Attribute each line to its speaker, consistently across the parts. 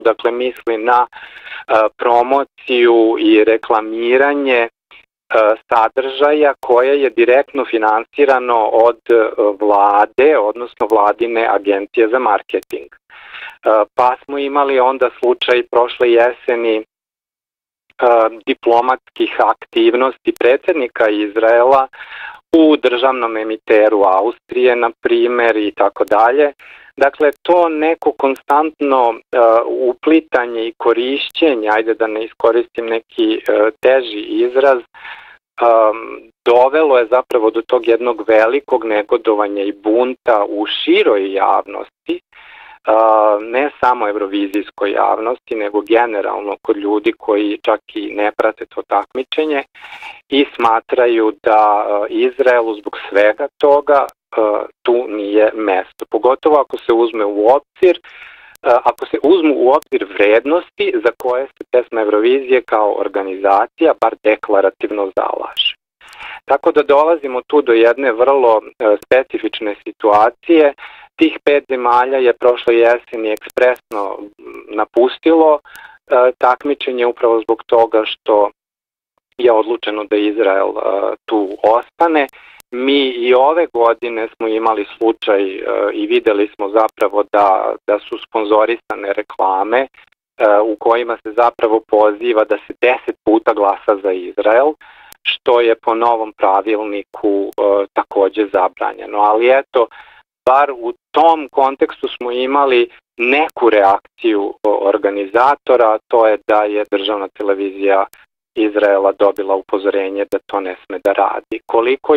Speaker 1: dakle misli na promociju i reklamiranje sadržaja koje je direktno finansirano od vlade, odnosno vladine agencije za marketing. Pa smo imali onda slučaj prošle jeseni diplomatskih aktivnosti predsjednika Izraela u državnom emiteru Austrije, na primjer, i tako dalje. Dakle, to neko konstantno uplitanje i korišćenje, ajde da ne iskoristim neki teži izraz, dovelo je zapravo do tog jednog velikog negodovanja i bunta u široj javnosti, ne samo evrovizijskoj javnosti, nego generalno kod ljudi koji čak i ne prate to takmičenje i smatraju da Izraelu zbog svega toga tu nije mesto. Pogotovo ako se uzme u obzir, ako se uzmu u obzir vrednosti za koje se pesma Eurovizije kao organizacija bar deklarativno zalaže. Tako da dolazimo tu do jedne vrlo specifične situacije. Tih 5 zemalja je prošle jeseni ekspresno napustilo takmičenje upravo zbog toga što je odlučeno da Izrael tu ostane. Mi i ove godine smo imali slučaj i videli smo zapravo da su sponzorisane reklame u kojima se zapravo poziva da se 10 puta glasa za Izrael, što je po novom pravilniku također zabranjeno. Ali eto, bar u tom kontekstu smo imali neku reakciju organizatora, to je da je državna televizija Izraela dobila upozorenje da to ne sme da radi. Koliko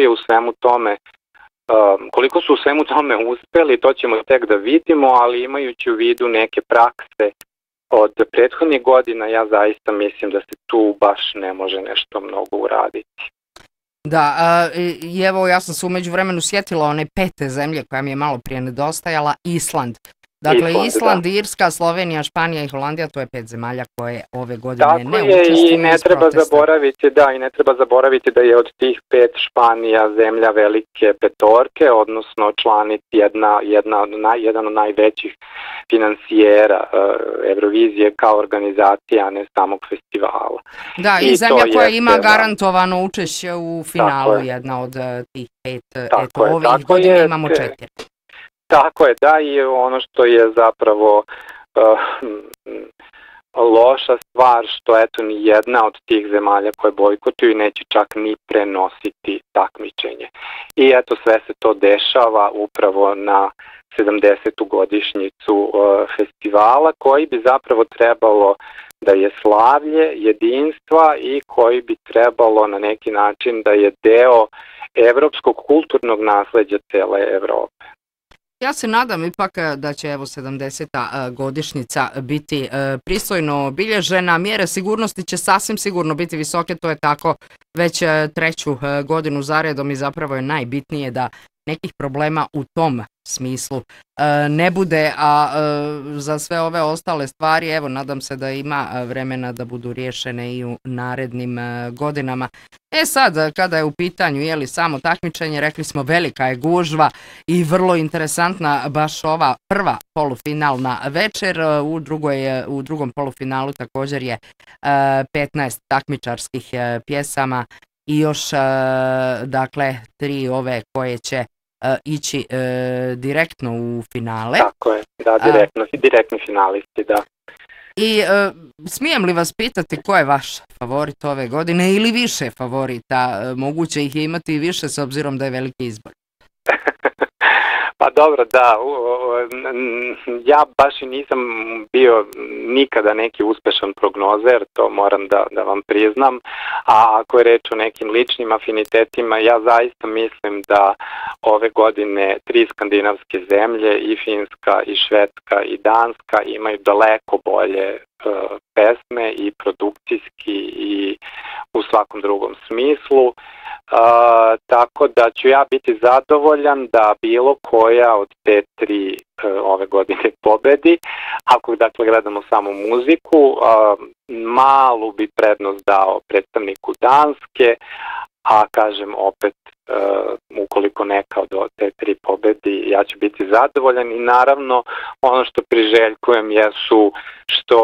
Speaker 1: su u svemu tome uspeli, to ćemo tek da vidimo, ali imajući u vidu neke prakse od prethodnih godina, ja zaista mislim da se tu baš ne može nešto mnogo uraditi.
Speaker 2: Da, i evo ja sam se u međuvremenu sjetila one 5. zemlje koja mi je malo prije nedostajala, Island. Dakle, Island, Irska, Slovenija, Španija i Holandija, to je 5 zemalja koje ove godine ne učestvuju
Speaker 1: i ne treba zaboraviti, i ne treba zaboraviti da je od tih 5 Španija zemlja velike petorke, odnosno članici jedan od najvećih finansijera Eurovizije kao organizacija, a ne samog festivala.
Speaker 2: Da, i zemlja koja ima garantovano učešće u finalu, jedna od tih 5, eto ovih godina imamo 4.
Speaker 1: Tako je, da, i ono što je zapravo loša stvar, što eto ni jedna od tih zemalja koje bojkotuju neće čak ni prenositi takmičenje. I eto sve se to dešava upravo na 70. godišnjicu festivala, koji bi zapravo trebalo da je slavlje jedinstva i koji bi trebalo na neki način da je deo evropskog kulturnog nasleđa cele Evrope.
Speaker 2: Ja se nadam ipak da će 70. godišnjica biti pristojno obilježena. Mjere sigurnosti će sasvim sigurno biti visoke, to je tako već 3. godinu zaredom i zapravo je najbitnije da nekih problema u tom smislu ne bude, a za sve ove ostale stvari, evo, nadam se da ima vremena da budu riješene i u narednim godinama. Sad, kada je u pitanju samo takmičenje, rekli smo velika je gužva i vrlo interesantna baš ova prva polufinalna večer. U drugom polufinalu također je 15 takmičarskih pjesama i još dakle 3 ove koje će ići direktno u finale.
Speaker 1: Tako je, da, direktni finalisti, da.
Speaker 2: I smijem li vas pitati ko je vaš favorit ove godine ili više favorita? Moguće ih je imati i više s obzirom da je veliki izbor.
Speaker 1: Pa dobro, da, ja baš i nisam bio nikada neki uspešan prognozer, to moram da vam priznam, a ako je reč o nekim ličnim afinitetima, ja zaista mislim da ove godine 3 skandinavske zemlje, i Finska, i Švedska, i Danska, imaju daleko bolje pesme i produkcijski i u svakom drugom smislu. Tako da ću ja biti zadovoljan da bilo koja od te 3 ove godine pobedi. Ako dakle gledamo samo muziku, malu bi prednost dao predstavniku Danske, a kažem opet ukoliko neka od te 3 pobedi, ja ću biti zadovoljan i naravno ono što priželjkujem jesu što